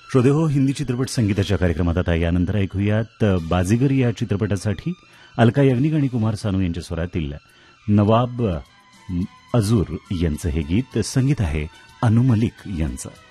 श्रोते हो, हिंदी चित्रपट संगीताच्या कार्यक्रमात आता यानंतर ऐकूयात बाजीगर या चित्रपटासाठी अलका याग्निक आणि कुमार सानू यांच्या स्वरातील नवाब अजूर यांचं हे गीत. संगीत आहे अनु मलिक यांचं.